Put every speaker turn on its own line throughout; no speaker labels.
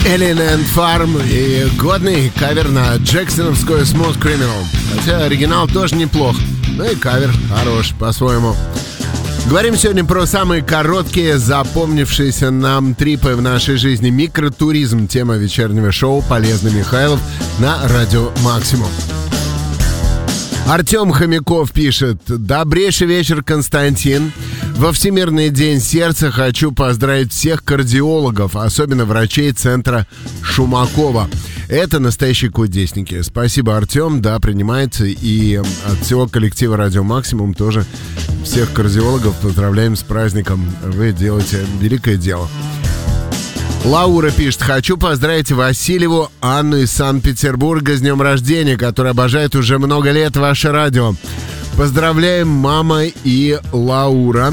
Alien and Farm и годный кавер на джексоновскую Smooth Criminal. Хотя оригинал тоже неплох, но и кавер хорош по-своему. Говорим сегодня про самые короткие, запомнившиеся нам трипы в нашей жизни. Микротуризм — тема вечернего шоу «Полезный Михайлов» на Радио Максимум. Артем Хомяков пишет: «Добрейший вечер, Константин. Во Всемирный день сердца хочу поздравить всех кардиологов, особенно врачей центра Шумакова. Это настоящие кудесники». Спасибо, Артем. Да, принимается. И от всего коллектива «Радио Максимум» тоже всех кардиологов поздравляем с праздником. Вы делаете великое дело. Лаура пишет: «Хочу поздравить Васильеву Анну из Санкт-Петербурга с днем рождения, которая обожает уже много лет ваше радио. Поздравляем, мама и Лаура».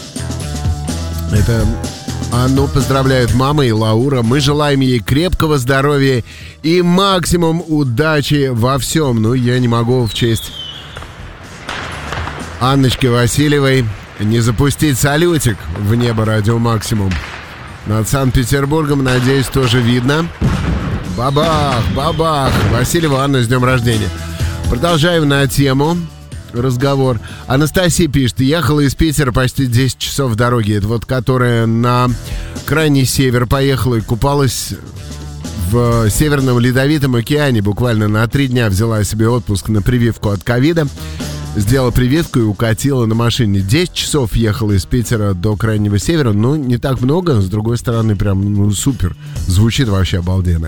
Это Анну поздравляют мама и Лаура. Мы желаем ей крепкого здоровья и максимум удачи во всем. Ну, я не могу в честь Анночки Васильевой не запустить салютик в небо «Радио Максимум». Над Санкт-Петербургом, надеюсь, тоже видно. Бабах, бабах. Васильева Анна с днем рождения. Продолжаем на тему разговор. Анастасия пишет: «Ехала из Питера почти 10 часов дороги». Это вот которая на крайний север поехала и купалась в Северном Ледовитом океане. Буквально на 3 дня взяла себе отпуск на прививку от ковида. Сделала прививку и укатила на машине. 10 часов ехала из Питера до Крайнего Севера. Ну, не так много, но с другой стороны, прям супер. Звучит вообще обалденно.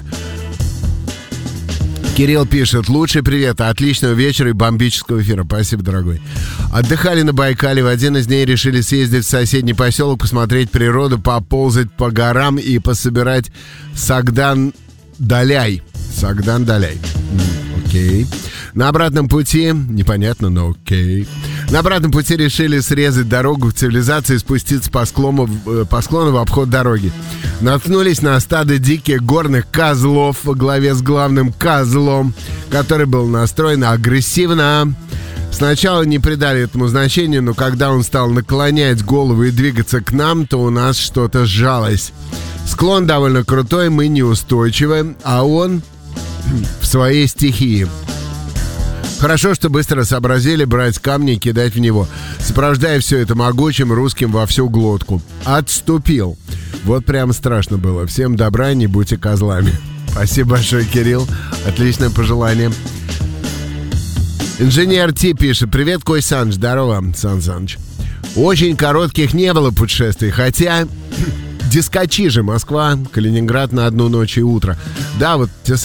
Кирилл пишет: «Лучший привет, отличного вечера и бомбического эфира». Спасибо, дорогой. Отдыхали на Байкале. В один из дней решили съездить в соседний поселок, посмотреть природу, поползать по горам и пособирать сагдан-даляй. Сагдан-даляй. Окей. На обратном пути, непонятно, но окей. На обратном пути решили срезать дорогу в цивилизации и спуститься по склону в обход дороги. Наткнулись на стадо диких горных козлов во главе с главным козлом, который был настроен агрессивно. Сначала не придали этому значения, но когда он стал наклонять голову и двигаться к нам, то у нас что-то сжалось. Склон довольно крутой, мы неустойчивы, а он в своей стихии. Хорошо, что быстро сообразили брать камни и кидать в него, сопровождая все это могучим русским во всю глотку. Отступил. Вот прям страшно было. Всем добра, не будьте козлами». Спасибо большое, Кирилл. Отличное пожелание. Инженер Ти пишет: «Привет, Кой Саныч». Здорово, Сан Саныч. Очень коротких не было путешествий, хотя дискочи же, Москва, Калининград на одну ночь и утро. Да, вот те